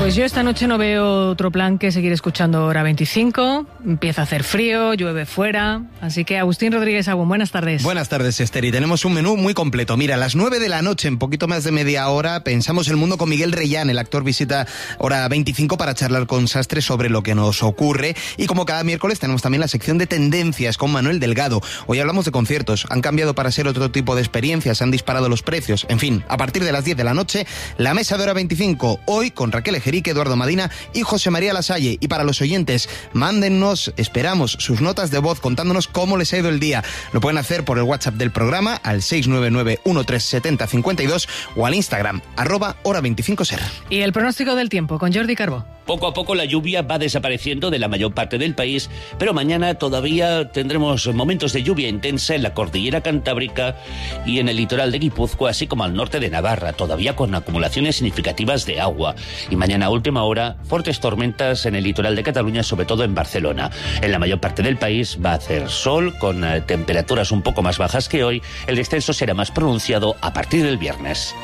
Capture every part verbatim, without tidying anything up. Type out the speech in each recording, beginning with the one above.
Pues yo esta noche no veo otro plan que seguir escuchando Hora veinticinco. Empieza a hacer frío, llueve fuera. Así que Agustín Rodríguez Agún, buenas tardes. Buenas tardes, Esther. Y tenemos un menú muy completo. Mira, a las nueve de la noche, en poquito más de media hora, Pensamos el Mundo con Miguel Reyán. El actor visita Hora veinticinco para charlar con Sastre sobre lo que nos ocurre. Y como cada miércoles tenemos también la sección de tendencias con Manuel Delgado. Hoy hablamos de conciertos. Han cambiado para ser otro tipo de experiencias, han disparado los precios. En fin, a partir de las diez de la noche, la mesa de Hora veinticinco. Hoy con Raquel Ejerique, Eduardo Madina y José María Lasalle. Y para los oyentes, mándennos, esperamos, sus notas de voz contándonos cómo les ha ido el día. Lo pueden hacer por el WhatsApp del programa al seis nueve nueve, uno tres siete cero, cinco dos o al Instagram, arroba hora veinticinco ser. Y el pronóstico del tiempo con Jordi Carbó. Poco a poco la lluvia va desapareciendo de la mayor parte del país, pero mañana todavía tendremos momentos de lluvia intensa en la cordillera cantábrica y en el litoral de Guipúzcoa, así como al norte de Navarra, todavía con acumulaciones significativas de agua. Y mañana a última hora, fuertes tormentas en el litoral de Cataluña, sobre todo en Barcelona. En la mayor parte del país va a hacer sol, con eh, temperaturas un poco más bajas que hoy. El descenso será más pronunciado a partir del viernes.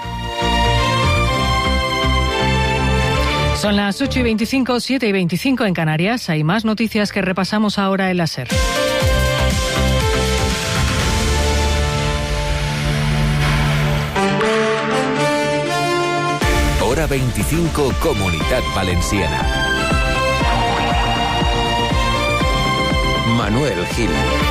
Son las ocho y veinticinco, siete y veinticinco en Canarias. Hay más noticias que repasamos ahora en la SER. Hora veinticinco, Comunitat Valenciana. Manuel Gil.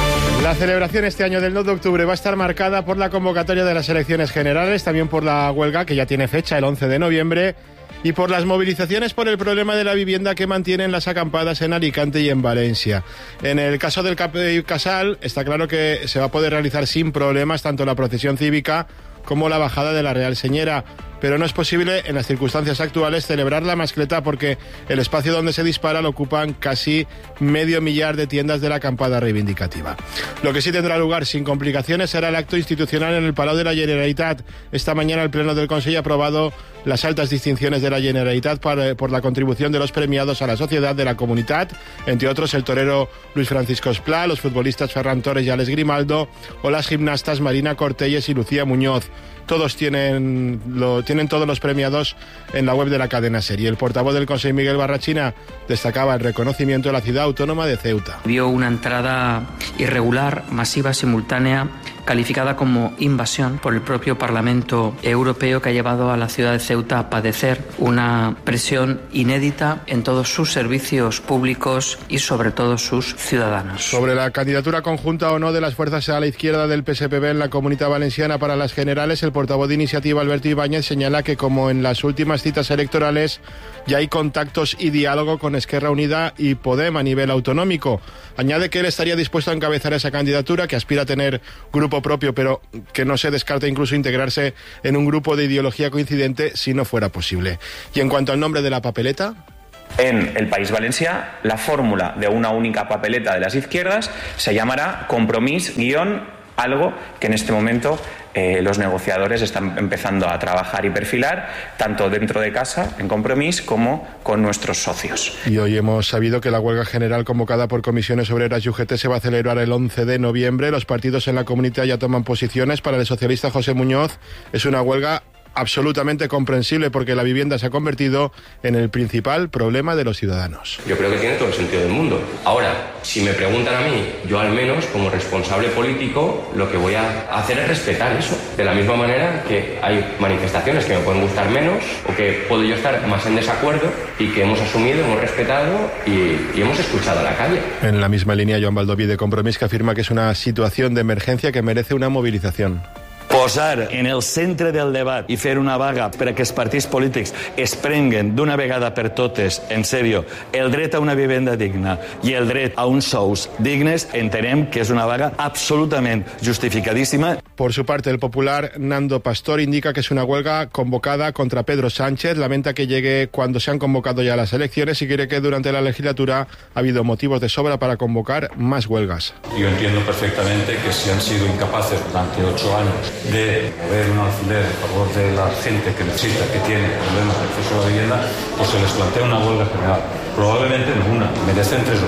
La celebración este año del dos de octubre va a estar marcada por la convocatoria de las elecciones generales, también por la huelga, que ya tiene fecha, el once de noviembre, y por las movilizaciones por el problema de la vivienda que mantienen las acampadas en Alicante y en Valencia. En el caso del Cap de Casal, está claro que se va a poder realizar sin problemas tanto la procesión cívica como la bajada de la Real Señera, pero no es posible en las circunstancias actuales celebrar la mascleta porque el espacio donde se dispara lo ocupan casi medio millar de tiendas de la acampada reivindicativa. Lo que sí tendrá lugar sin complicaciones será el acto institucional en el Palau de la Generalitat. Esta mañana el Pleno del Consejo ha aprobado las altas distinciones de la Generalitat por, por la contribución de los premiados a la sociedad de la comunidad, entre otros el torero Luis Francisco Esplá, los futbolistas Ferran Torres y Alex Grimaldo o las gimnastas Marina Cortelles y Lucía Muñoz. Todos tienen, lo, tienen todos los premiados en la web de la cadena SER. El portavoz del Consejo, Miguel Barrachina, destacaba el reconocimiento de la ciudad autónoma de Ceuta. Vio una entrada irregular, masiva, simultánea, calificada como invasión por el propio Parlamento Europeo, que ha llevado a la ciudad de Ceuta a padecer una presión inédita en todos sus servicios públicos y sobre todo sus ciudadanos. Sobre la candidatura conjunta o no de las fuerzas a la izquierda del P S P B en la Comunitat Valenciana para las generales, el portavoz de Iniciativa, Alberto Ibáñez, señala que como en las últimas citas electorales ya hay contactos y diálogo con Esquerra Unida y Podem a nivel autonómico. Añade que él estaría dispuesto a encabezar esa candidatura, que aspira a tener grupo propio, pero que no se descarta incluso integrarse en un grupo de ideología coincidente si no fuera posible. Y en cuanto al nombre de la papeleta, en el País Valencià, la fórmula de una única papeleta de las izquierdas se llamará Compromís guión algo que en este momento eh, los negociadores están empezando a trabajar y perfilar, tanto dentro de casa, en Compromís, como con nuestros socios. Y hoy hemos sabido que la huelga general convocada por Comisiones Obreras y U G T se va a celebrar el once de noviembre. Los partidos en la comunidad ya toman posiciones. Para el socialista José Muñoz es una huelga absolutamente comprensible porque la vivienda se ha convertido en el principal problema de los ciudadanos. Yo creo que tiene todo el sentido del mundo. Ahora, si me preguntan a mí, yo al menos como responsable político lo que voy a hacer es respetar eso. De la misma manera que hay manifestaciones que me pueden gustar menos o que puedo yo estar más en desacuerdo y que hemos asumido, hemos respetado y, y hemos escuchado a la calle. En la misma línea, Joan Baldoví de Compromís, que afirma que es una situación de emergencia que merece una movilización. Posar en el centre del debat i fer una vaga perquè els partits polítics es prenguen d'una vegada per totes, en sèrio, el dret a una vivenda digna i el dret a uns sous dignes, entenem que és una vaga absolutament justificadíssima. Por su parte, el popular Nando Pastor indica que es una huelga convocada contra Pedro Sánchez. Lamenta que llegue cuando se han convocado ya las elecciones y cree que durante la legislatura ha habido motivos de sobra para convocar más huelgas. Yo entiendo perfectamente que si han sido incapaces durante ocho años de mover un alfiler a favor de la gente que necesita, que tiene problemas de acceso a la vivienda, pues se les plantea una huelga general. Probablemente no una, merecen tres o cuatro.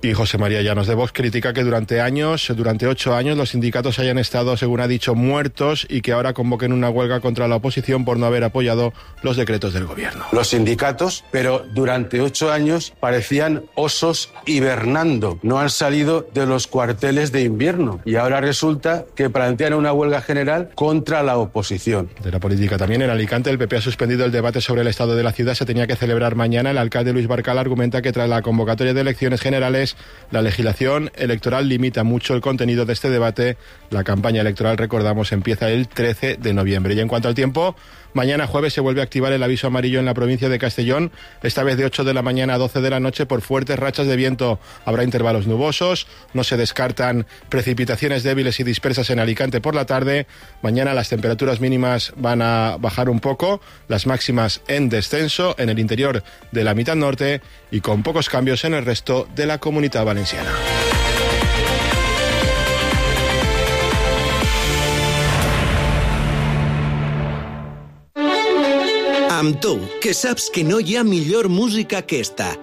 Y José María Llanos de Vox critica que durante años, durante ocho años, los sindicatos hayan estado, según ha dicho, muertos y que ahora convoquen una huelga contra la oposición por no haber apoyado los decretos del gobierno. Los sindicatos, pero durante ocho años parecían osos hibernando. No han salido de los cuarteles de invierno y ahora resulta que plantean una huelga general contra la oposición. De la política también, en Alicante el P P ha suspendido el debate sobre el estado de la ciudad. Se tenía que celebrar mañana. El alcalde Luis Barcal argumenta que tras la convocatoria de elecciones generales la legislación electoral limita mucho el contenido de este debate. La campaña electoral, recordamos, empieza el trece de noviembre. Y en cuanto al tiempo, mañana jueves se vuelve a activar el aviso amarillo en la provincia de Castellón, esta vez de ocho de la mañana a doce de la noche por fuertes rachas de viento. Habrá intervalos nubosos, no se descartan precipitaciones débiles y dispersas en Alicante por la tarde. Mañana las temperaturas mínimas van a bajar un poco, las máximas en descenso en el interior de la mitad norte y con pocos cambios en el resto de la Comunitat Valenciana. Amb tu, que saps que no hi ha millor música que esta.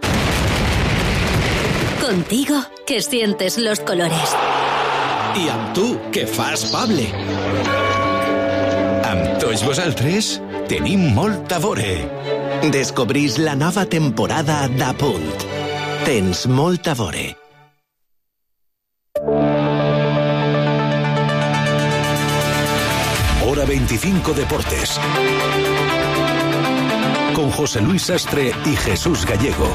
Contigo, que sientes los colores. I amb tu, que fas Pable. Amb tots vosaltres, tenim molt a veure. Descobrís la nova temporada d'A Punt. Tens molt a veure. Hora veinticinco Deportes. Con José Luis Sastre y Jesús Gallego.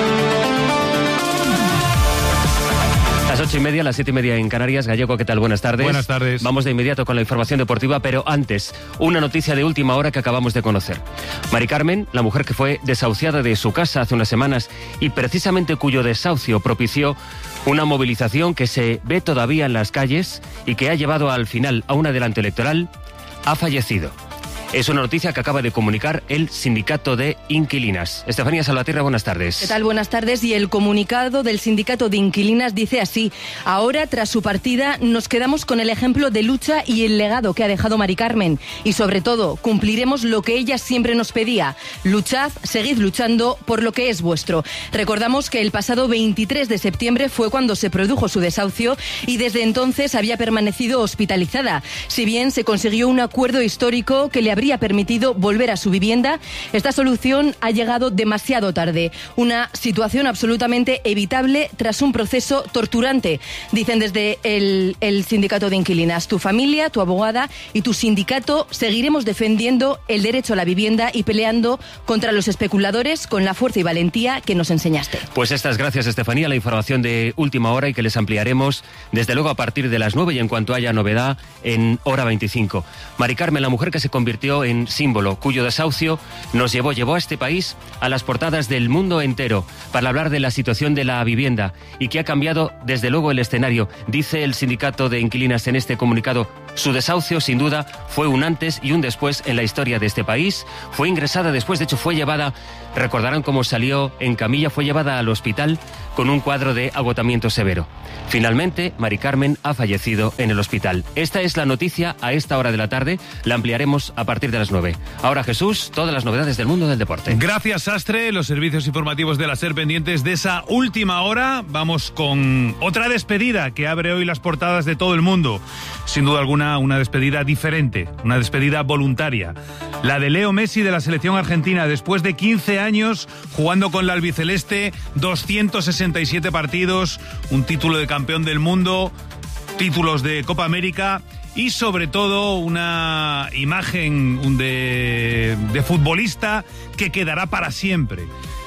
Las ocho y media, las siete y media en Canarias. Gallego, ¿qué tal? Buenas tardes. Buenas tardes. Vamos de inmediato con la información deportiva, pero antes, una noticia de última hora que acabamos de conocer. Mari Carmen, la mujer que fue desahuciada de su casa hace unas semanas y precisamente cuyo desahucio propició una movilización que se ve todavía en las calles y que ha llevado al final a un adelanto electoral, ha fallecido. Es una noticia que acaba de comunicar el Sindicato de Inquilinas. Estefanía Salvatierra, buenas tardes. ¿Qué tal? Buenas tardes. Y el comunicado del Sindicato de Inquilinas dice así: ahora, tras su partida, nos quedamos con el ejemplo de lucha y el legado que ha dejado Mari Carmen. Y sobre todo, cumpliremos lo que ella siempre nos pedía. Luchad, seguid luchando por lo que es vuestro. Recordamos que el pasado veintitrés de septiembre fue cuando se produjo su desahucio y desde entonces había permanecido hospitalizada. Si bien se consiguió un acuerdo histórico que le habría permitido volver a su vivienda, esta solución ha llegado demasiado tarde. Una situación absolutamente evitable tras un proceso torturante. Dicen desde el, el Sindicato de Inquilinas: tu familia, tu abogada y tu sindicato seguiremos defendiendo el derecho a la vivienda y peleando contra los especuladores con la fuerza y valentía que nos enseñaste. Pues estas gracias, Estefanía, la información de última hora y que les ampliaremos desde luego a partir de las nueve y en cuanto haya novedad en Hora veinticinco. Mari Carmen, la mujer que se convirtió en símbolo, cuyo desahucio nos llevó, llevó a este país a las portadas del mundo entero para hablar de la situación de la vivienda y que ha cambiado desde luego el escenario. Dice el Sindicato de Inquilinas en este comunicado: su desahucio sin duda fue un antes y un después en la historia de este país. Fue ingresada después, de hecho fue llevada, recordarán cómo salió en camilla, fue llevada al hospital con un cuadro de agotamiento severo. Finalmente, Mari Carmen ha fallecido en el hospital. Esta es la noticia a esta hora de la tarde. La ampliaremos a partir de las nueve. Ahora, Jesús, todas las novedades del mundo del deporte. Gracias, Sastre. Los servicios informativos de la SER pendientes de esa última hora. Vamos con otra despedida que abre hoy las portadas de todo el mundo. Sin duda alguna, una despedida diferente, una despedida voluntaria. La de Leo Messi de la selección argentina, después de quince años jugando con la albiceleste, doscientos sesenta y siete partidos, un título de campeón del mundo, títulos de Copa América y sobre todo una imagen de, de futbolista que quedará para siempre.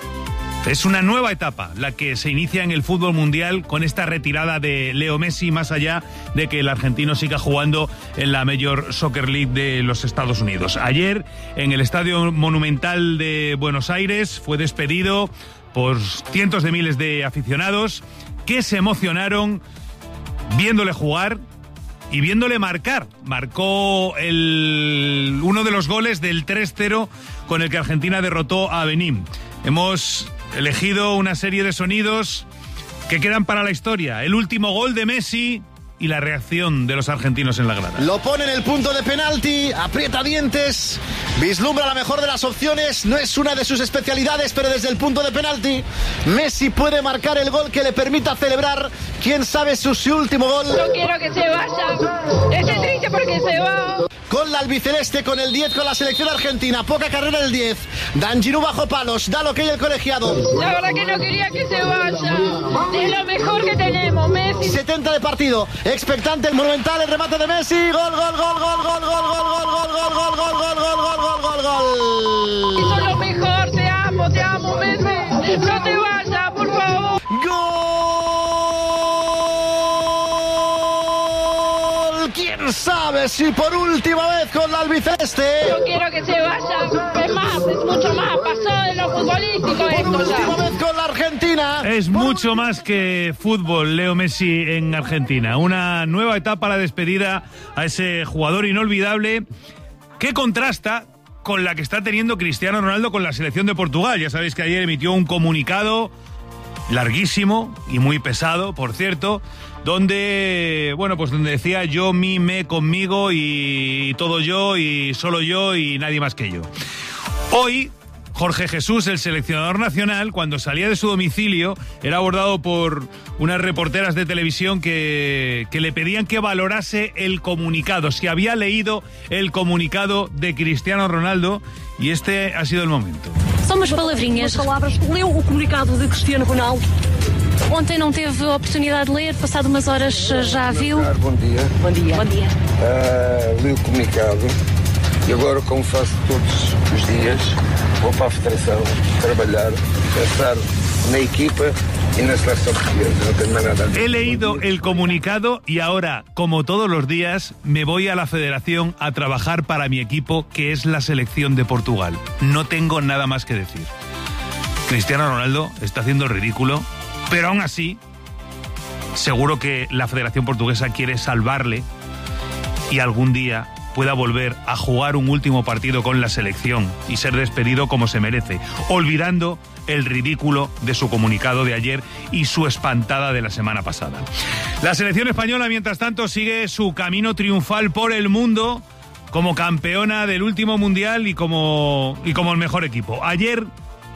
Es una nueva etapa la que se inicia en el fútbol mundial con esta retirada de Leo Messi, más allá de que el argentino siga jugando en la Major Soccer League de los Estados Unidos. Ayer, en el Estadio Monumental de Buenos Aires, fue despedido por cientos de miles de aficionados que se emocionaron viéndole jugar y viéndole marcar. Marcó el, uno de los goles del tres cero con el que Argentina derrotó a Benín. Hemos elegido una serie de sonidos que quedan para la historia. El último gol de Messi y la reacción de los argentinos en la grada. Lo pone en el punto de penalti, aprieta dientes, vislumbra la mejor de las opciones, no es una de sus especialidades, pero desde el punto de penalti, Messi puede marcar el gol que le permita celebrar, quién sabe, su, su último gol. No quiero que se vaya, estoy triste porque se va. Con la albiceleste, con el diez, con la selección argentina, poca carrera del diez, Danjirú bajo palos, da lo que hay el colegiado. La verdad que no quería que se vaya, es lo mejor que tenemos, Messi. setenta de partido, expectante el monumental, el remate de Messi, gol, gol, gol, gol, gol, gol, gol, gol, gol, gol, gol, gol, gol, gol, gol, gol, gol. Eso es lo mejor, te amo, te amo, Messi, no te vayas, por favor. ¿Quién sabe si por última vez con la albiceleste? No quiero que se vaya, es más, es mucho más, pasó de lo futbolístico esto por ya. última vez con la Argentina. Es mucho más que fútbol, Leo Messi en Argentina. Una nueva etapa, la despedida a ese jugador inolvidable que contrasta con la que está teniendo Cristiano Ronaldo con la selección de Portugal. Ya sabéis que ayer emitió un comunicado larguísimo y muy pesado, por cierto, donde, bueno, pues donde decía yo, mí, me, conmigo y todo yo y solo yo y nadie más que yo. Hoy, Jorge Jesús, el seleccionador nacional, cuando salía de su domicilio, era abordado por unas reporteras de televisión que, que le pedían que valorase el comunicado, si había leído el comunicado de Cristiano Ronaldo, y este ha sido el momento. Só umas palavrinhas. Umas palavras. Leu o comunicado de Cristiano Ronaldo? Ontem não teve a oportunidade de ler, passado umas horas já viu. Bom dia. Bom dia. Bom dia. Uh, li o comunicado e agora, como faço todos os dias, vou para a Federação trabalhar, pensar na equipa y na selección portuguesa. No tengo nada. He leído el comunicado y ahora, como todos los días, me voy a la Federación a trabajar para mi equipo, que es la selección de Portugal. No tengo nada más que decir. Cristiano Ronaldo está haciendo el ridículo, pero aún así, seguro que la Federación Portuguesa quiere salvarle y algún día pueda volver a jugar un último partido con la selección y ser despedido como se merece, olvidando el ridículo de su comunicado de ayer y su espantada de la semana pasada. La selección española, mientras tanto, sigue su camino triunfal por el mundo como campeona del último mundial y como, y como el mejor equipo. Ayer,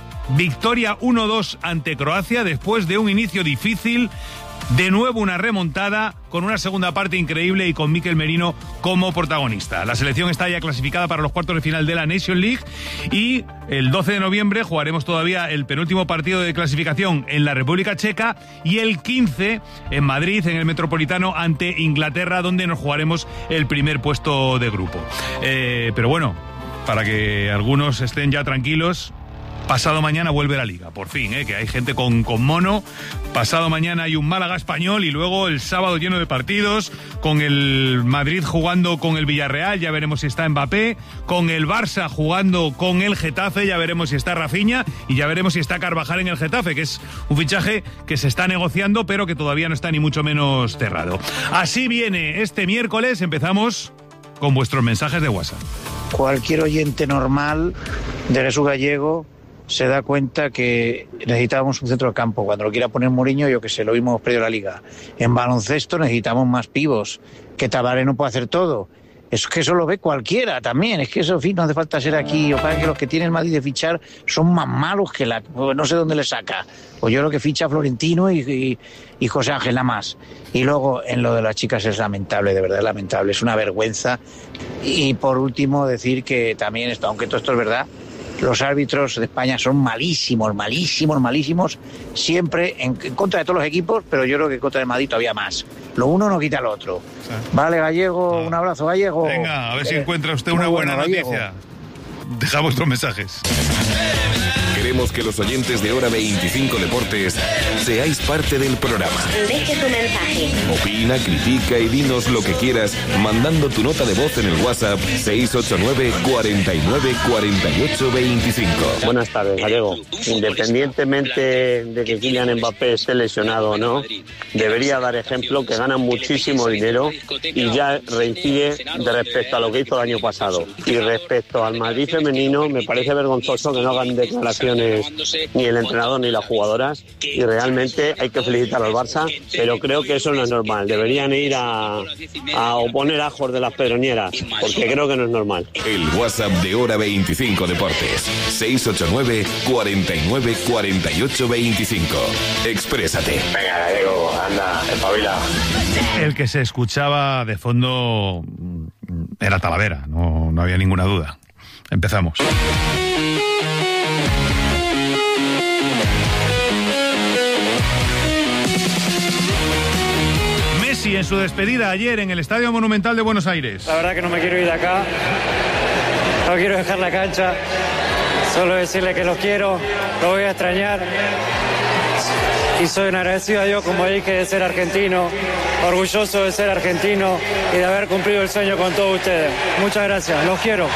victoria uno dos ante Croacia después de un inicio difícil. De nuevo una remontada con una segunda parte increíble y con Mikel Merino como protagonista. La selección está ya clasificada para los cuartos de final de la Nation League y el doce de noviembre jugaremos todavía el penúltimo partido de clasificación en la República Checa y el quince en Madrid, en el Metropolitano, ante Inglaterra, donde nos jugaremos el primer puesto de grupo. Eh, pero bueno, para que algunos estén ya tranquilos, pasado mañana vuelve la Liga, por fin, ¿eh? Que hay gente con, con mono. Pasado mañana hay un Málaga Español y luego el sábado lleno de partidos, con el Madrid jugando con el Villarreal, ya veremos si está Mbappé, con el Barça jugando con el Getafe, ya veremos si está Rafinha y ya veremos si está Carvajal en el Getafe, que es un fichaje que se está negociando pero que todavía no está ni mucho menos cerrado. Así viene este miércoles, empezamos con vuestros mensajes de WhatsApp. Cualquier oyente normal de Jesús Gallego se da cuenta que necesitábamos un centro de campo. Cuando lo quiera poner Mourinho, yo que sé, lo mismo hemos perdido la Liga. En baloncesto necesitamos más pibos, que Tavares no puede hacer todo. Es que eso lo ve cualquiera también, es que eso, en fin, no hace falta ser aquí. O para que los que tienen Madrid de fichar son más malos que la... no sé dónde le saca. Pues yo creo que ficha Florentino y, y, y José Ángel nada más. Y luego, en lo de las chicas es lamentable, de verdad es lamentable, es una vergüenza. Y por último, decir que también, esto, aunque todo esto es verdad, los árbitros de España son malísimos, malísimos, malísimos, siempre en contra de todos los equipos, pero yo creo que en contra de Madrid todavía más. Lo uno no quita lo otro. Sí. Vale, Gallego, un abrazo, Gallego. Venga, a ver si encuentra usted una buena noticia. Deja vuestros mensajes. Queremos que los oyentes de Hora veinticinco Deportes seáis parte del programa. Deje tu mensaje. Opina, critica y dinos lo que quieras mandando tu nota de voz en el WhatsApp seis ocho nueve, cuarenta y nueve, cuarenta y ocho, veinticinco. Buenas tardes, Gallego. Independientemente de que Kylian Mbappé esté lesionado o no, debería dar ejemplo que gana muchísimo dinero y ya reincide de respecto a lo que hizo el año pasado. Y respecto al Madrid femenino, me parece vergonzoso que no hagan declaraciones declaraciones ni el entrenador ni las jugadoras, y realmente hay que felicitar al Barça, pero creo que eso no es normal. Deberían ir a, a oponer ajos de las pedroñeras, porque creo que no es normal. El WhatsApp de Hora veinticinco Deportes, seis ocho nueve, cuarenta y nueve, cuarenta y ocho veinticinco. Exprésate. Venga, Gallego, anda, espabila. El que se escuchaba de fondo era Talavera, no, no había ninguna duda. Empezamos. Messi en su despedida ayer en el Estadio Monumental de Buenos Aires. La verdad que no me quiero ir de acá, no quiero dejar la cancha, solo decirle que los quiero, lo voy a extrañar. Y soy un agradecido a Dios, como dije, de ser argentino, orgulloso de ser argentino y de haber cumplido el sueño con todos ustedes. Muchas gracias, los quiero.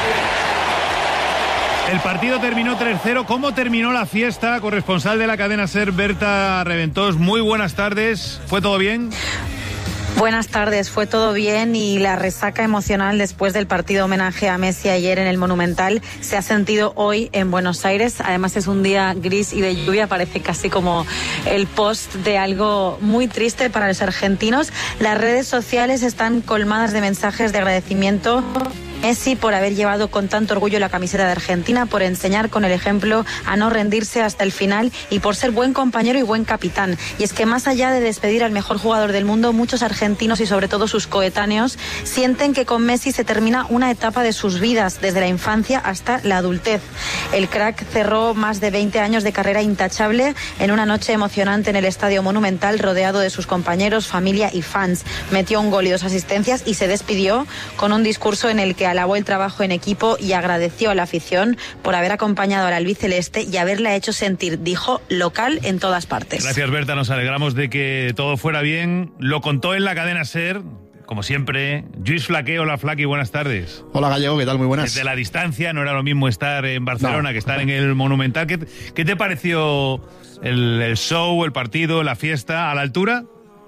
El partido terminó tres cero. ¿Cómo terminó la fiesta? Corresponsal de la cadena SER, Berta Reventós. Muy buenas tardes. ¿Fue todo bien? Buenas tardes, fue todo bien y la resaca emocional después del partido homenaje a Messi ayer en el Monumental se ha sentido hoy en Buenos Aires. Además es un día gris y de lluvia, parece casi como el post de algo muy triste para los argentinos. Las redes sociales están colmadas de mensajes de agradecimiento Messi por haber llevado con tanto orgullo la camiseta de Argentina, por enseñar con el ejemplo a no rendirse hasta el final y por ser buen compañero y buen capitán. Y es que más allá de despedir al mejor jugador del mundo, muchos argentinos y sobre todo sus coetáneos sienten que con Messi se termina una etapa de sus vidas, desde la infancia hasta la adultez. El crack cerró más de veinte años de carrera intachable en una noche emocionante en el Estadio Monumental, rodeado de sus compañeros, familia y fans. Metió un gol y dos asistencias y se despidió con un discurso en el que alabó el trabajo en equipo y agradeció a la afición por haber acompañado al albiceleste y haberla hecho sentir, dijo, local en todas partes. Gracias, Berta, nos alegramos de que todo fuera bien. Lo contó en la cadena SER, como siempre, Lluís Flaqué. Hola, Flaqui, buenas tardes. Hola, Gallego, ¿qué tal? Muy buenas. Desde la distancia, no era lo mismo estar en Barcelona no. que estar en el Monumental. ¿Qué, qué te pareció el, el show, el partido, la fiesta? ¿A la altura?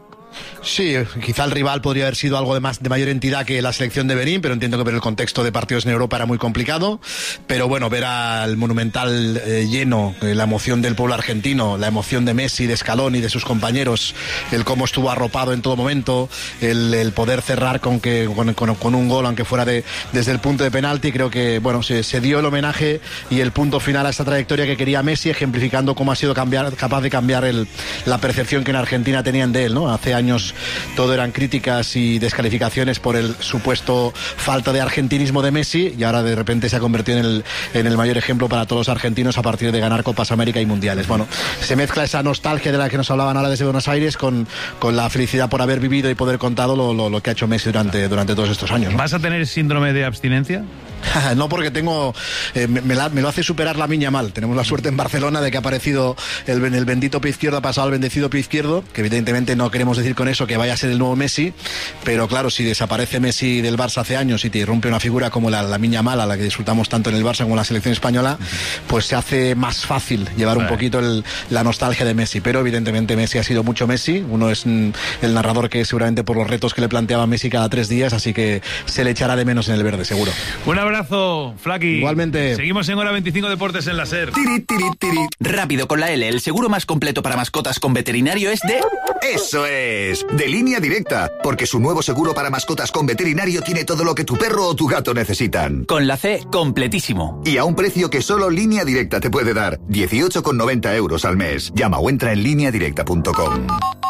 Sí, quizá el rival podría haber sido algo de más de mayor entidad que la selección de Benín, pero entiendo que por el contexto de partidos en Europa era muy complicado. Pero bueno, ver al Monumental eh, lleno, eh, la emoción del pueblo argentino, la emoción de Messi, de Scaloni, de sus compañeros, el cómo estuvo arropado en todo momento, el, el poder cerrar con que con, con, con un gol, aunque fuera de, desde el punto de penalti. Creo que bueno se, se dio el homenaje y el punto final a esta trayectoria que quería Messi, ejemplificando cómo ha sido cambiar, capaz de cambiar el, la percepción que en Argentina tenían de él, ¿no? Hace años años todo eran críticas y descalificaciones por el supuesto falta de argentinismo de Messi, y ahora de repente se ha convertido en el, en el mayor ejemplo para todos los argentinos a partir de ganar Copas América y Mundiales. Bueno, se mezcla esa nostalgia de la que nos hablaban ahora desde Buenos Aires con, con la felicidad por haber vivido y poder contado lo, lo, lo que ha hecho Messi durante, durante todos estos años, ¿no? ¿Vas a tener síndrome de abstinencia? No, porque tengo eh, me, me, la, me lo hace superar la Miña Mal. Tenemos la suerte en Barcelona de que ha aparecido el, el bendito pie izquierdo, ha pasado al bendecido pie izquierdo, que evidentemente no queremos decir con eso que vaya a ser el nuevo Messi, pero claro, si desaparece Messi del Barça hace años y te irrumpe una figura como la, la Miña Mal, a la que disfrutamos tanto en el Barça como en la selección española, pues se hace más fácil llevar un poquito el, la nostalgia de Messi. Pero evidentemente Messi ha sido mucho Messi. Uno es mm, el narrador que seguramente por los retos que le planteaba Messi cada tres días, así que se le echará de menos en el verde, seguro. Un abrazo, Flaqui. Igualmente. Seguimos en Hora veinticinco Deportes en la SER. Tiri, tiri, tiri. Rápido con la L, el seguro más completo para mascotas con veterinario es de... ¡Eso es! De Línea Directa, porque su nuevo seguro para mascotas con veterinario tiene todo lo que tu perro o tu gato necesitan. Con la C, completísimo. Y a un precio que solo Línea Directa te puede dar, dieciocho con noventa euros al mes. Llama o entra en línea directa punto com.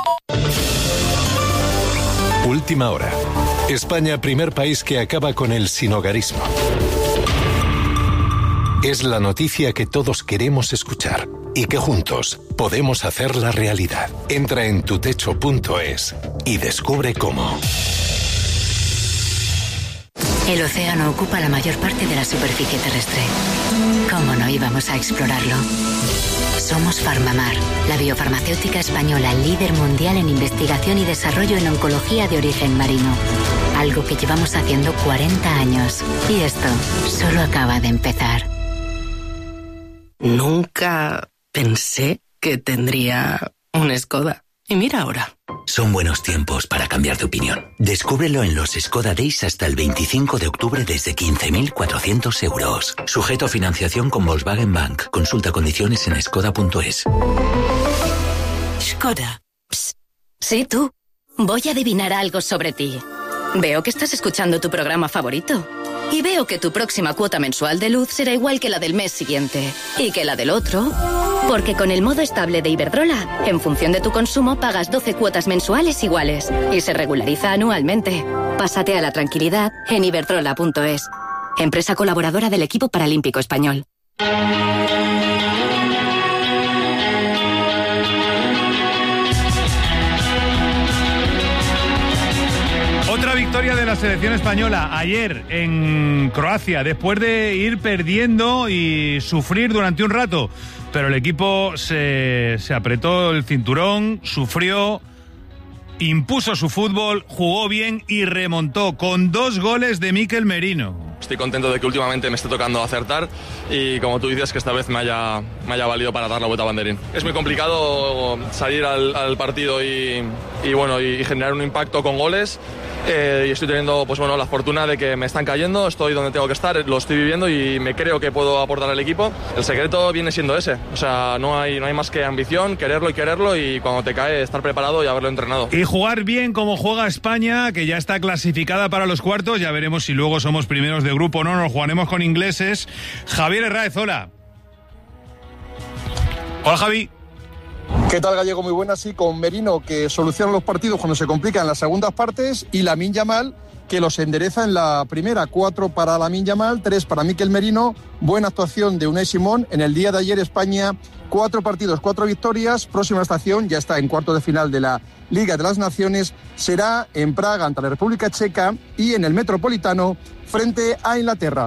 Última hora. España, primer país que acaba con el sinhogarismo. Es la noticia que todos queremos escuchar y que juntos podemos hacerla realidad. Entra en tutecho punto es y descubre cómo. El océano ocupa la mayor parte de la superficie terrestre. ¿Cómo no íbamos a explorarlo? Somos Farmamar, la biofarmacéutica española líder mundial en investigación y desarrollo en oncología de origen marino. Algo que llevamos haciendo cuarenta años. Y esto solo acaba de empezar. Nunca pensé que tendría un Skoda. Y mira ahora. Son buenos tiempos para cambiar de opinión. Descúbrelo en los Skoda Days hasta el veinticinco de octubre desde quince mil cuatrocientos euros. Sujeto a financiación con Volkswagen Bank. Consulta condiciones en skoda punto es. Skoda. Psst. Sí, tú. Voy a adivinar algo sobre ti. Veo que estás escuchando tu programa favorito. Y veo que tu próxima cuota mensual de luz será igual que la del mes siguiente. Y que la del otro. Porque con el modo estable de Iberdrola, en función de tu consumo, pagas doce cuotas mensuales iguales. Y se regulariza anualmente. Pásate a la tranquilidad en iberdrola punto es. Empresa colaboradora del equipo paralímpico español. Otra victoria de la selección española ayer en Croacia, después de ir perdiendo y sufrir durante un rato. Pero el equipo se, se apretó el cinturón, sufrió, impuso su fútbol, jugó bien y remontó con dos goles de Mikel Merino. Estoy contento de que últimamente me esté tocando acertar y, como tú dices, que esta vez me haya, me haya valido para dar la vuelta a banderín. Es muy complicado salir al, al partido y, y, bueno, y generar un impacto con goles. Eh, y estoy teniendo pues bueno la fortuna de que me están cayendo, estoy donde tengo que estar, lo estoy viviendo y me creo que puedo aportar al equipo. El secreto viene siendo ese, o sea, no hay, no hay más que ambición, quererlo y quererlo, y cuando te cae estar preparado y haberlo entrenado. Y jugar bien como juega España, que ya está clasificada para los cuartos. Ya veremos si luego somos primeros de grupo o no, nos jugaremos con ingleses. Javier Herráez, hola. Hola, Javi. ¿Qué tal, Gallego? Muy buenas. Sí, con Merino, que soluciona los partidos cuando se complican en las segundas partes, y Lamine Yamal, que los endereza en la primera. Cuatro para Lamine Yamal, tres para Mikel Merino. Buena actuación de Unai Simón. En el día de ayer España, cuatro partidos, cuatro victorias. Próxima estación, ya está en cuartos de final de la Liga de las Naciones, será en Praga ante la República Checa y en el Metropolitano frente a Inglaterra.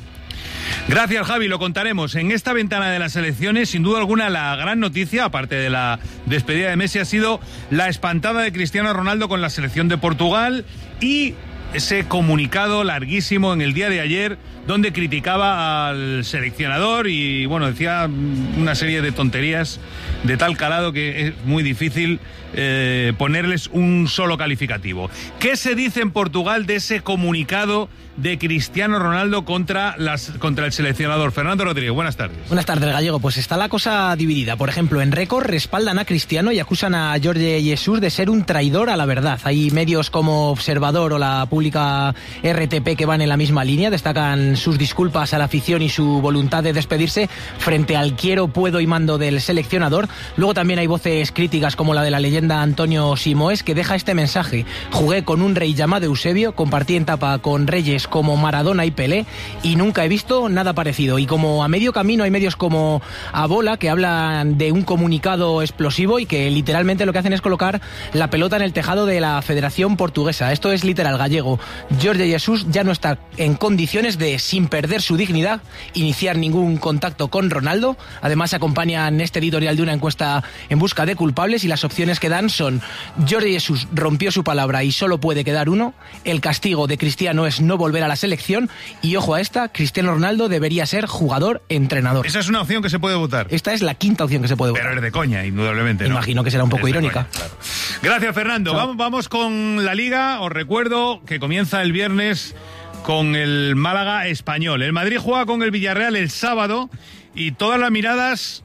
Gracias, Javi, lo contaremos. En esta ventana de las elecciones, sin duda alguna, la gran noticia, aparte de la despedida de Messi, ha sido la espantada de Cristiano Ronaldo con la selección de Portugal y ese comunicado larguísimo en el día de ayer donde criticaba al seleccionador y, bueno, decía una serie de tonterías de tal calado que es muy difícil eh, ponerles un solo calificativo. ¿Qué se dice en Portugal de ese comunicado de Cristiano Ronaldo contra las contra el seleccionador? Fernando Rodríguez, buenas tardes. Buenas tardes, Gallego. Pues está la cosa dividida. Por ejemplo, en Récord respaldan a Cristiano y acusan a Jorge Jesus de ser un traidor a la verdad. Hay medios como Observador o la pública R T P que van en la misma línea, destacan sus disculpas a la afición y su voluntad de despedirse frente al quiero, puedo y mando del seleccionador. Luego también hay voces críticas como la de la leyenda Antonio Simoes, que deja este mensaje: jugué con un rey llamado Eusebio, compartí en tapa con reyes como Maradona y Pelé y nunca he visto nada parecido. Y como a medio camino hay medios como Abola que hablan de un comunicado explosivo y que literalmente lo que hacen es colocar la pelota en el tejado de la Federación Portuguesa. Esto es literal, Gallego. Jorge Jesus ya no está en condiciones de, sin perder su dignidad, iniciar ningún contacto con Ronaldo. Además acompañan este editorial de una encuesta en busca de culpables y las opciones que dan son: Jorge Jesus rompió su palabra y solo puede quedar uno, el castigo de Cristiano es no volver a la selección y, ojo a esta, Cristiano Ronaldo debería ser jugador-entrenador. Esa es una opción que se puede votar. Esta es la quinta opción que se puede votar. Pero es de coña, indudablemente, ¿no? Imagino que será un poco es irónica. Coña, claro. Gracias, Fernando. Vamos, vamos con la Liga. Os recuerdo que comienza el viernes con el Málaga Español. El Madrid juega con el Villarreal el sábado y todas las miradas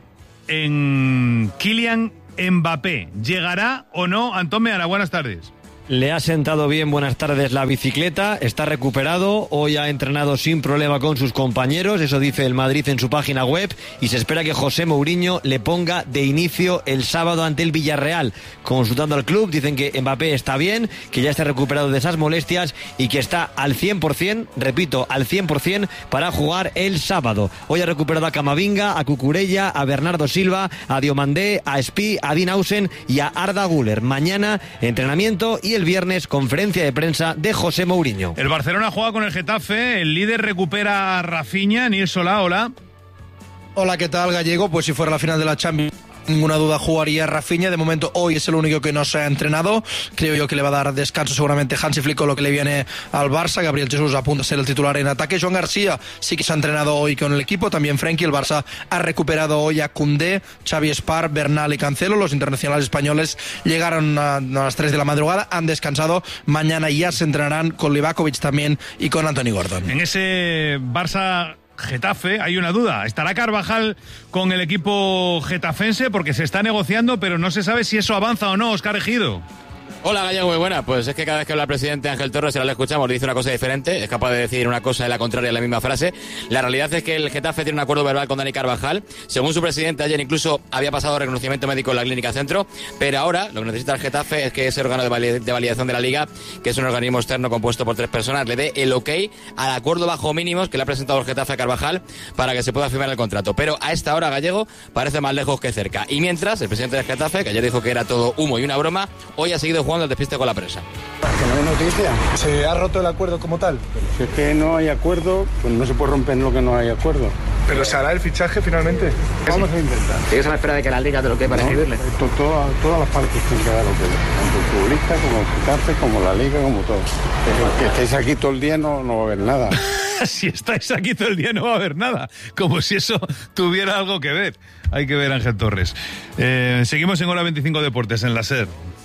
en Kylian Mbappé. ¿Llegará o no? Antón Meana, buenas tardes. Le ha sentado bien, buenas tardes, la bicicleta, está recuperado, hoy ha entrenado sin problema con sus compañeros, eso dice el Madrid en su página web, y se espera que José Mourinho le ponga de inicio el sábado ante el Villarreal. Consultando al club, dicen que Mbappé está bien, que ya está recuperado de esas molestias y que está al cien por ciento, repito, al cien por ciento para jugar el sábado. Hoy ha recuperado a Camavinga, a Cucurella, a Bernardo Silva, a Diomandé, a Spi, a Dinausen y a Arda Güler. Mañana entrenamiento y el viernes conferencia de prensa de José Mourinho. El Barcelona juega con el Getafe, el líder recupera a Rafinha. Nils Solá, hola. Hola, ¿qué tal, Gallego? Pues si fuera la final de la Champions ninguna duda jugaría Rafinha. De momento hoy es el único que no se ha entrenado. Creo yo que le va a dar descanso seguramente Hansi Flick con lo que le viene al Barça. Gabriel Jesús apunta a ser el titular en ataque. Joan García sí que se ha entrenado hoy con el equipo. También Frenkie. El Barça ha recuperado hoy a Koundé, Xavi Espar, Bernal y Cancelo. Los internacionales españoles llegaron a, a las tres de la madrugada, han descansado. Mañana ya se entrenarán con Livakovic también y con Anthony Gordon. En ese Barça Getafe hay una duda. ¿Estará Carvajal con el equipo getafense? Porque se está negociando, pero no se sabe si eso avanza o no. Óscar Ejido. Hola, Gallego, muy buena. Pues es que cada vez que habla el presidente Ángel Torres, ahora le escuchamos, dice una cosa diferente, es capaz de decir una cosa y la contraria en la misma frase. La realidad es que el Getafe tiene un acuerdo verbal con Dani Carvajal. Según su presidente, ayer incluso había pasado reconocimiento médico en la Clínica Centro, pero ahora lo que necesita el Getafe es que ese órgano de, valid- de validación de la Liga, que es un organismo externo compuesto por tres personas, le dé el ok al acuerdo bajo mínimos que le ha presentado el Getafe a Carvajal para que se pueda firmar el contrato. Pero a esta hora, Gallego, parece más lejos que cerca. Y mientras, el presidente del Getafe, que ayer dijo que era todo humo y una broma, hoy ha seguido jugando el despiste con la prensa. Que no hay noticia. ¿Se ha roto el acuerdo como tal? Pero si es que no hay acuerdo, pues no se puede romper en lo que no hay acuerdo. ¿Pero se hará el fichaje finalmente? Vamos a intentar. ¿Sigues a la espera de que la Liga te lo quede para escribirle? To, to, todas las partes tienen que dar lo que tanto el futbolista como el Getafe, como la Liga, como todo. Pero que estéis aquí todo el día no, no va a haber nada. Si estáis aquí todo el día no va a haber nada. Como si eso tuviera algo que ver. Hay que ver, Ángel Torres. Eh, seguimos en Hora veinticinco Deportes, en la SER.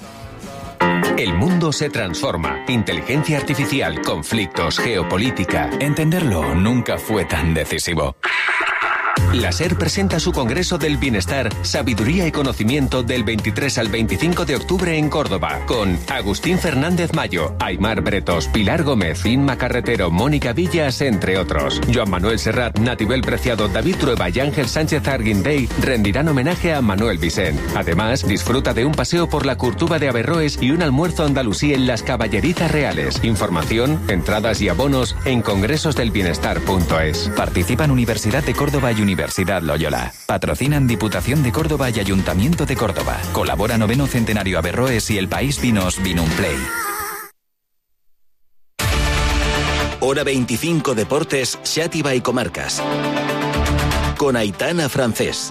El mundo se transforma. Inteligencia artificial, conflictos, geopolítica. Entenderlo nunca fue tan decisivo. La SER presenta su Congreso del Bienestar, Sabiduría y Conocimiento del veintitrés al veinticinco de octubre en Córdoba, con Agustín Fernández Mayo, Aymar Bretos, Pilar Gómez, Inma Carretero, Mónica Villas, entre otros. Joan Manuel Serrat, Natibel Preciado, David Trueba y Ángel Sánchez Arguindey rendirán homenaje a Manuel Vicent. Además, disfruta de un paseo por la Curtuba de Averroes y un almuerzo andalusí en las Caballerizas Reales. Información, entradas y abonos en congresos del bienestar punto es. Participan Universidad de Córdoba y Universidad Loyola. Patrocinan Diputación de Córdoba y Ayuntamiento de Córdoba. Colabora Noveno Centenario Averroes y El País Vinos Vinumplay. Hora veinticinco Deportes, Xàtiva y Comarcas. Con Aitana Francés.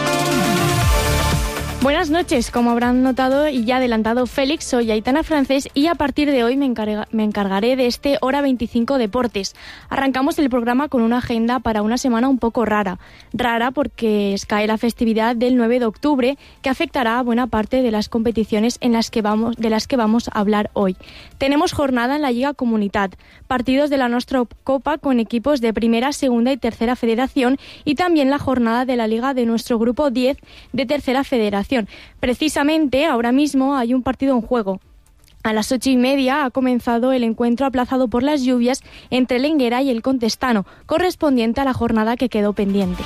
Buenas noches, como habrán notado y ya adelantado Félix, soy Aitana Francés y a partir de hoy me, encarga, me encargaré de este Hora veinticinco Deportes. Arrancamos el programa con una agenda para una semana un poco rara. Rara porque cae la festividad del nueve de octubre que afectará a buena parte de las competiciones en las que vamos, de las que vamos a hablar hoy. Tenemos jornada en la Lliga Comunitat, partidos de la Nostra Copa con equipos de primera, segunda y tercera federación y también la jornada de la Liga de nuestro grupo diez de tercera federación. Precisamente ahora mismo hay un partido en juego. A las ocho y media ha comenzado el encuentro aplazado por las lluvias entre el Enguera y el Contestano, correspondiente a la jornada que quedó pendiente.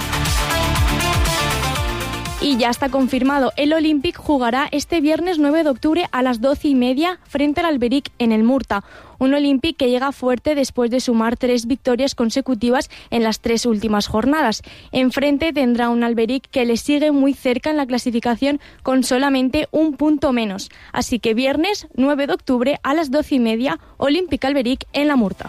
Y ya está confirmado, el Olympic jugará este viernes nueve de octubre a las doce y media frente al Alberic en el Murta. Un Olympic que llega fuerte después de sumar tres victorias consecutivas en las tres últimas jornadas. Enfrente tendrá un Alberic que le sigue muy cerca en la clasificación con solamente un punto menos. Así que viernes nueve de octubre a las doce y media, Olympic Alberic en la Murta.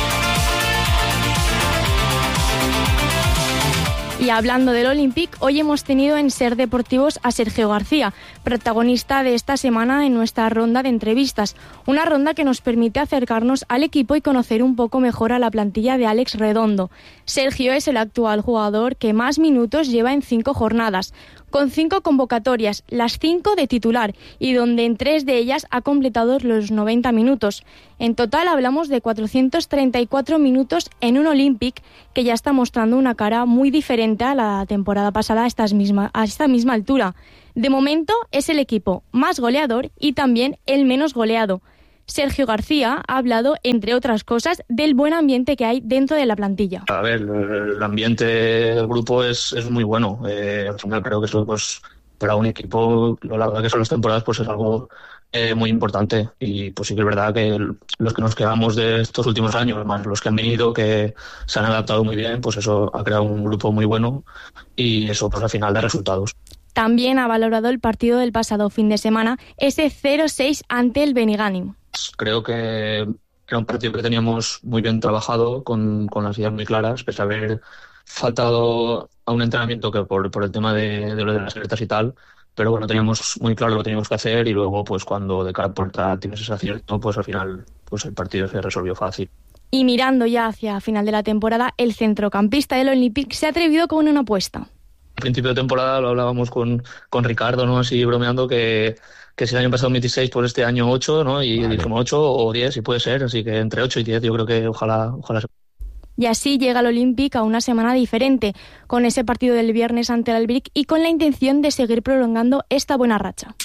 Y hablando del Olympic, hoy hemos tenido en Ser Deportivos a Sergio García, protagonista de esta semana en nuestra ronda de entrevistas. Una ronda que nos permite acercarnos al equipo y conocer un poco mejor a la plantilla de Alex Redondo. Sergio es el actual jugador que más minutos lleva en cinco jornadas, con cinco convocatorias, las cinco de titular, y donde en tres de ellas ha completado los noventa minutos. En total hablamos de cuatrocientos treinta y cuatro minutos en un Olympic que ya está mostrando una cara muy diferente a la temporada pasada a, estas misma, a esta misma altura. De momento es el equipo más goleador y también el menos goleado. Sergio García ha hablado, entre otras cosas, del buen ambiente que hay dentro de la plantilla. A ver, el ambiente del grupo es, es muy bueno. Eh, al final creo que eso, pues, para un equipo, lo largo que son las temporadas, pues es algo eh, muy importante. Y pues sí que es verdad que el, los que nos quedamos de estos últimos años, más los que han venido, que se han adaptado muy bien, pues eso ha creado un grupo muy bueno y eso pues al final da resultados. También ha valorado el partido del pasado fin de semana, ese cero seis ante el Benigànim. Creo que era un partido que teníamos muy bien trabajado, con, con las ideas muy claras, pese a haber faltado a un entrenamiento que por, por el tema de, de lo de las alertas y tal, pero bueno, teníamos muy claro lo que teníamos que hacer y luego pues cuando de cara a puerta tienes ese acierto, pues al final pues el partido se resolvió fácil. Y mirando ya hacia final de la temporada, el centrocampista del Olympique se ha atrevido con una apuesta. Al principio de temporada lo hablábamos con, con Ricardo, ¿no? Así bromeando que, que si el año pasado veintiséis, pues este año ocho, ¿no? Y vale. Dijimos ocho o diez, si puede ser, así que entre ocho y diez yo creo que ojalá, ojalá se... Y así llega el Olympique a una semana diferente, con ese partido del viernes ante el Albic y con la intención de seguir prolongando esta buena racha.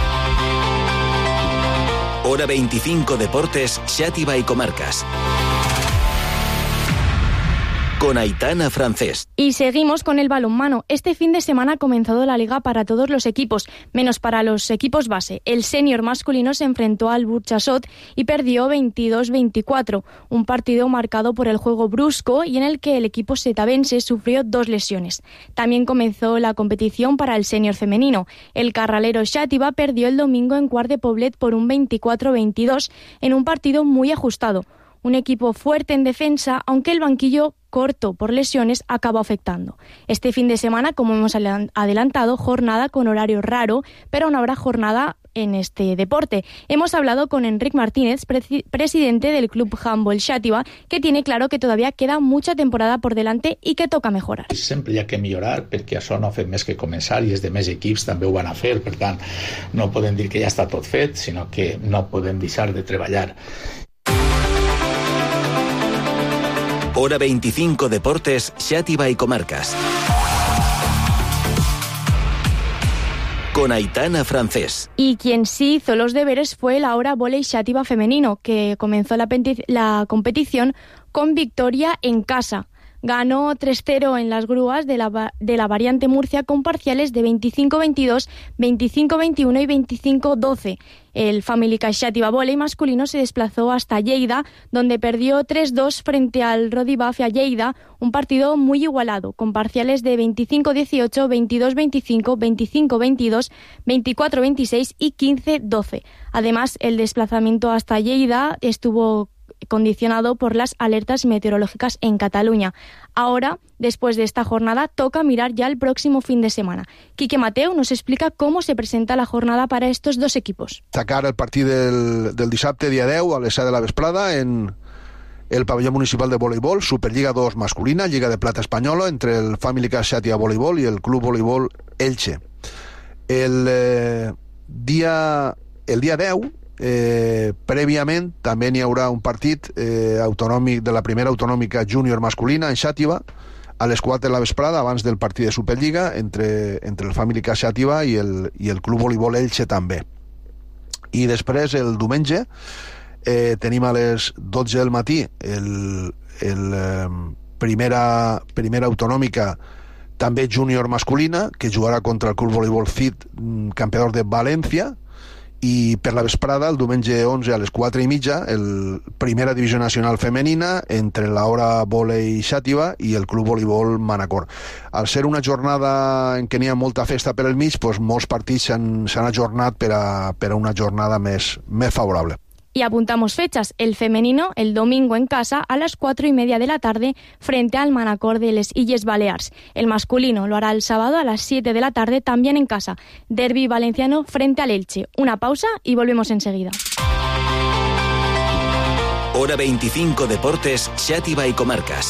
Hora veinticinco Deportes, Xàtiva y Comarcas. Con Aitana Francés. Y seguimos con el balonmano. Este fin de semana ha comenzado la liga para todos los equipos, menos para los equipos base. El senior masculino se enfrentó al Burchasot y perdió veintidós veinticuatro, un partido marcado por el juego brusco y en el que el equipo setabense sufrió dos lesiones. También comenzó la competición para el senior femenino. El carralero Xàtiva perdió el domingo en Quart de Poblet por un veinticuatro veintidós en un partido muy ajustado. Un equipo fuerte en defensa, aunque el banquillo corto por lesiones acaba afectando. Este fin de semana, como hemos adelantado, jornada con horario raro, pero aún habrá jornada en este deporte. Hemos hablado con Enric Martínez, pre- presidente del Club Handball Xàtiva, que tiene claro que todavía queda mucha temporada por delante i que toca mejorar. Sempre hi ha que millorar perquè això no ha fet més que començar i els demés equips també ho van a fer, per tant no podem dir que ja està tot fet, sinó que no podem deixar de treballar. Hora veinticinco Deportes, Xàtiva y Comarcas. Con Aitana Francés. Y quien sí hizo los deberes fue el ahora vóley Xàtiva femenino, que comenzó la, penti- la competición con victoria en casa. Ganó tres cero en las grúas de la, de la variante Murcia con parciales de veinticinco veintidós, veinticinco veintiuno y veinticinco doce. El Family Cash Xàtiva Volley masculino se desplazó hasta Lleida, donde perdió tres dos frente al Rodi Bafia Lleida, un partido muy igualado, con parciales de veinticinco dieciocho, veintidós veinticinco, veinticinco veintidós, veinticuatro veintiséis y quince doce. Además, el desplazamiento hasta Lleida estuvo condicionado por las alertas meteorológicas en Cataluña. Ahora, después de esta jornada, toca mirar ya el próximo fin de semana. Quique Mateu nos explica cómo se presenta la jornada para estos dos equipos. Sacar el partit del, del dissabte, dia deu, a les set de la vesprada, en el pavelló municipal de voleibol, Superliga dos masculina, Lliga de Plata espanyola, entre el Family Cash Xàtiva Voleibol y el Club Voleibol Elche. El eh, dia, el dia deu, Eh, prèviament també n'hi haurà un partit eh, autonòmic de la primera autonòmica júnior masculina en Xàtiva a les quatre de la vesprada abans del partit de Superliga entre, entre el Family Cash Xàtiva i el, i el Club Voleibol Elche també. I després el diumenge eh, tenim a les dotze del matí el, el eh, primera, primera autonòmica també júnior masculina que jugarà contra el Club Voleibol C I D campeador de València. I per la vesprada, el diumenge onze a les quatre i mitja, el Primera Divisió Nacional Femenina entre la Hora Volei Xàtiva i el Club Voleibol Manacor. Al ser una jornada en què n'hi ha molta festa per al mig, doncs molts partits s'han, s'han ajornat per a, per a una jornada més, més favorable. Y apuntamos fechas. El femenino, el domingo en casa, a las cuatro y media de la tarde, frente al Manacor de les Illes Balears. El masculino lo hará el sábado a las siete de la tarde, también en casa. Derbi valenciano frente al Elche. Una pausa y volvemos enseguida. Hora veinticinco Deportes, Xàtiva y Comarcas.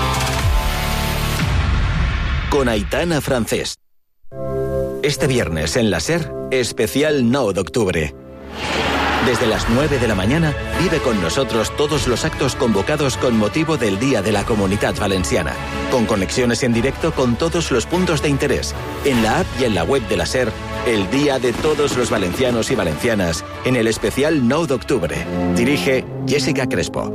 Con Aitana Francés. Este viernes en la SER, especial nueve de octubre. Desde las nueve de la mañana, vive con nosotros todos los actos convocados con motivo del Día de la Comunitat Valenciana, con conexiones en directo con todos los puntos de interés, en la app y en la web de la SER, el Día de todos los valencianos y valencianas, en el especial nueve de octubre. Dirige Jessica Crespo.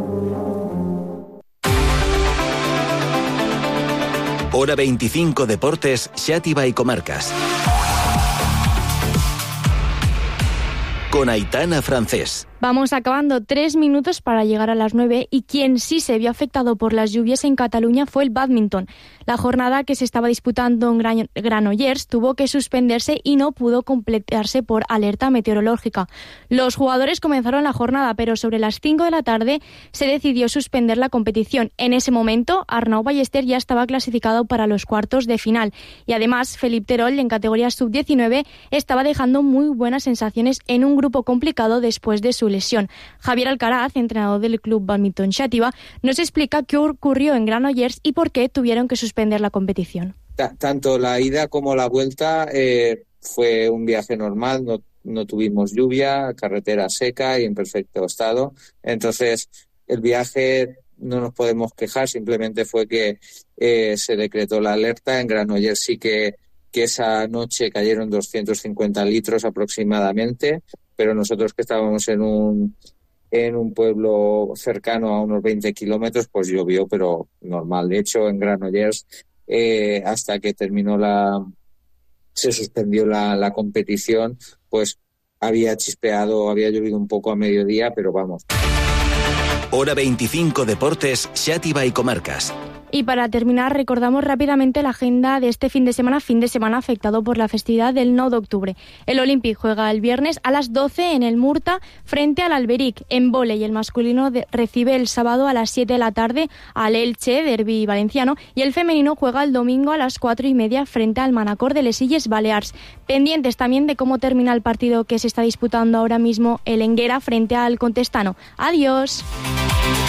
Hora veinticinco Deportes, Xàtiva y Comarcas. con Aitana Francés. Vamos acabando, tres minutos para llegar a las nueve, y quien sí se vio afectado por las lluvias en Cataluña fue el bádminton. La jornada que se estaba disputando en Gran- Granollers tuvo que suspenderse y no pudo completarse por alerta meteorológica. Los jugadores comenzaron la jornada, pero sobre las cinco de la tarde se decidió suspender la competición. En ese momento, Arnau Ballester ya estaba clasificado para los cuartos de final, y además Felip Terol, en categoría sub diecinueve, estaba dejando muy buenas sensaciones en un grupo complicado después de su lesión. Javier Alcaraz, entrenador del club Badminton Xàtiva, nos explica qué ocurrió en Granollers y por qué tuvieron que suspender la competición. T- tanto la ida como la vuelta eh, fue un viaje normal, no, no tuvimos lluvia, carretera seca y en perfecto estado. Entonces, el viaje no nos podemos quejar, simplemente fue que eh, se decretó la alerta. En Granollers sí que, que esa noche cayeron doscientos cincuenta litros aproximadamente, pero nosotros que estábamos en un en un pueblo cercano a unos veinte kilómetros, pues llovió, pero normal. De hecho, en Granollers, eh, hasta que terminó la... se suspendió la, la competición, pues había chispeado, había llovido un poco a mediodía, pero vamos. Hora veinticinco Deportes, Xàtiva y Comarcas. Y para terminar, recordamos rápidamente la agenda de este fin de semana, fin de semana afectado por la festividad del nueve de octubre. El Olympic juega el viernes a las doce en el Murta frente al Alberic. En vóley, el masculino de, recibe el sábado a las siete de la tarde al Elche, derbi valenciano, y el femenino juega el domingo a las cuatro y media frente al Manacor de les Illes Balears. Pendientes también de cómo termina el partido que se está disputando ahora mismo el Enguera frente al Contestano. Adiós.